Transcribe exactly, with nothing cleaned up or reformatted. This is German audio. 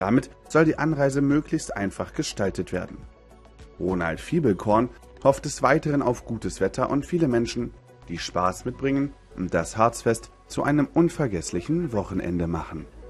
Damit soll die Anreise möglichst einfach gestaltet werden. Ronald Fiebelkorn hofft des Weiteren auf gutes Wetter und viele Menschen, die Spaß mitbringen und das Harzfest zu einem unvergesslichen Wochenende machen.